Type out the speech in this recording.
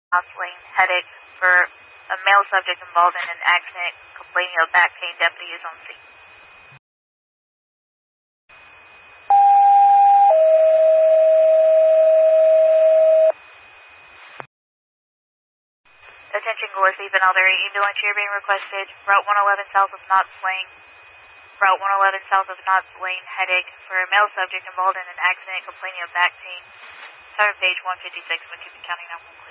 Knots Lane headache for a male subject involved in an accident complaining of back pain. Deputy is on scene. Attention Gillespie, Benalder ambulance here being requested. Route 111 south of Knots Lane. Route 111 south of Knots Lane headache for a male subject involved in an accident complaining of back pain. Time of page 156, Macomb County 911.